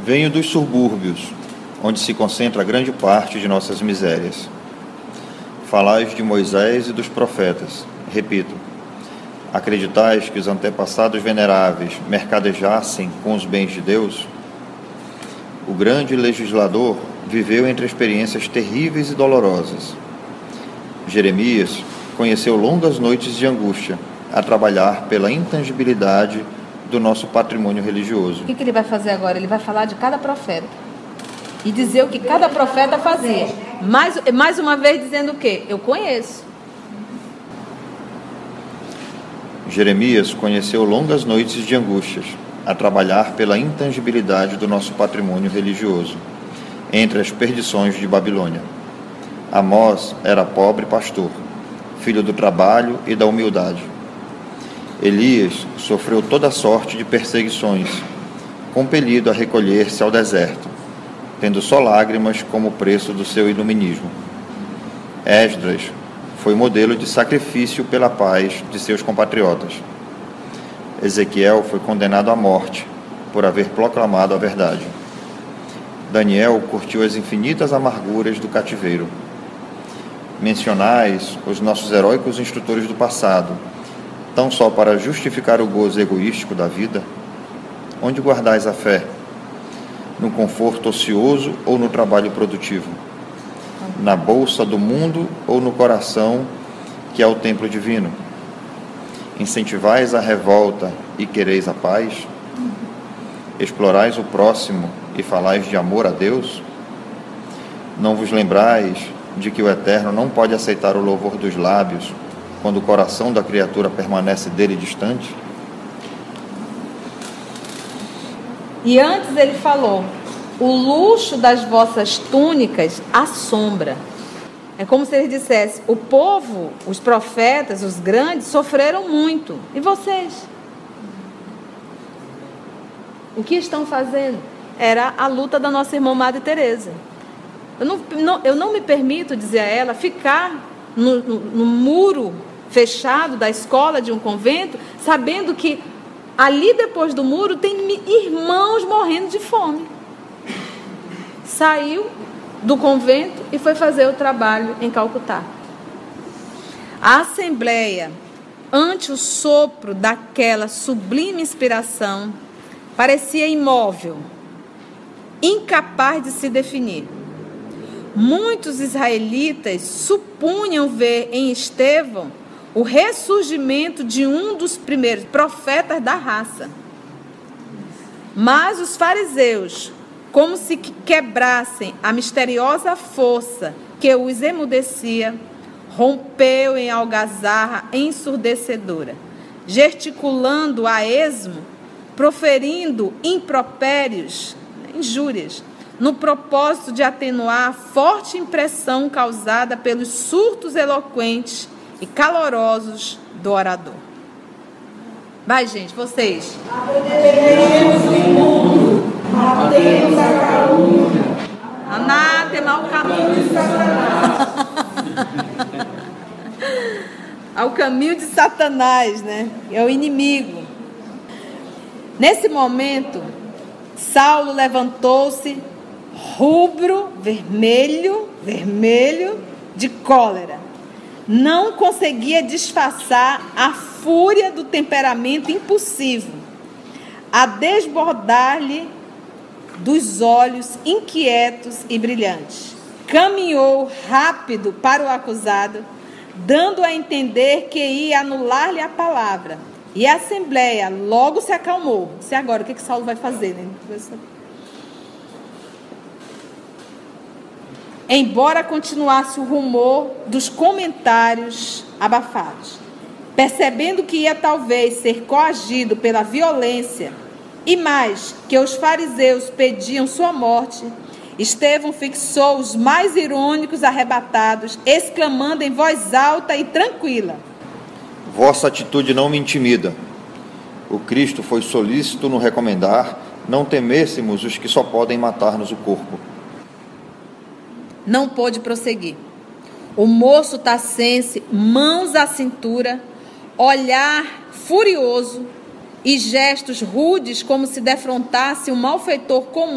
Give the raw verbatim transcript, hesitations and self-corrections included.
Venho dos subúrbios, onde se concentra grande parte de nossas misérias. Falais de Moisés e dos profetas. Repito, acreditais que os antepassados veneráveis mercadejassem com os bens de Deus? O grande legislador viveu entre experiências terríveis e dolorosas. Jeremias conheceu longas noites de angústia a trabalhar pela intangibilidade do nosso patrimônio religioso. O que, que ele vai fazer agora? Ele vai falar de cada profeta e dizer o que cada profeta fazia. Mais, mais uma vez dizendo o quê? Eu conheço. Jeremias conheceu longas noites de angústias a trabalhar pela intangibilidade do nosso patrimônio religioso, entre as perdições de Babilônia. Amós era pobre pastor, filho do trabalho e da humildade. Elias sofreu toda sorte de perseguições, compelido a recolher-se ao deserto, tendo só lágrimas como preço do seu iluminismo. Esdras foi modelo de sacrifício pela paz de seus compatriotas. Ezequiel foi condenado à morte por haver proclamado a verdade. Daniel curtiu as infinitas amarguras do cativeiro. Mencionais os nossos heróicos instrutores do passado, tão só para justificar o gozo egoístico da vida? Onde guardais a fé? No conforto ocioso ou no trabalho produtivo? Na bolsa do mundo ou no coração, que é o templo divino? Incentivais a revolta e quereis a paz? Explorais o próximo e falais de amor a Deus? Não vos lembrais de que o Eterno não pode aceitar o louvor dos lábios quando o coração da criatura permanece dele distante? E antes ele falou: o luxo das vossas túnicas assombra. É como se ele dissesse: o povo, os profetas, os grandes, sofreram muito. E vocês? O que estão fazendo? Era a luta da nossa irmã Madre Teresa. Eu não, não, eu não me permito, dizer a ela, ficar no, no, no muro fechado da escola de um convento, sabendo que ali depois do muro tem irmãos morrendo de fome. Saiu do convento e foi fazer o trabalho em Calcutá. A Assembleia, ante o sopro daquela sublime inspiração, parecia imóvel, incapaz de se definir. Muitos israelitas supunham ver em Estevão o ressurgimento de um dos primeiros profetas da raça. Mas os fariseus, como se quebrassem a misteriosa força que os emudecia, rompeu em algazarra ensurdecedora, gesticulando a esmo, proferindo impropérios, injúrias, no propósito de atenuar a forte impressão causada pelos surtos eloquentes e calorosos do orador. Vai, gente, vocês. Aprenderemos o mundo, matemos a calúnia. Anátema ao caminho de Satanás. Ao caminho de Satanás, né? É o inimigo. Nesse momento, Saulo levantou-se, rubro, vermelho, vermelho, de cólera. Não conseguia disfarçar a fúria do temperamento impulsivo, a desbordar-lhe dos olhos inquietos e brilhantes. Caminhou rápido para o acusado, dando a entender que ia anular-lhe a palavra. E a Assembleia logo se acalmou. E agora, o que, que Saulo vai fazer, né? Embora continuasse o rumor dos comentários abafados. Percebendo que ia talvez ser coagido pela violência, e mais, que os fariseus pediam sua morte, Estevão fixou os mais irônicos arrebatados, exclamando em voz alta e tranquila: vossa atitude não me intimida. O Cristo foi solícito no recomendar não temêssemos os que só podem matar-nos o corpo. Não pôde prosseguir. O moço tascense, mãos à cintura, olhar furioso e gestos rudes como se defrontasse um malfeitor comum,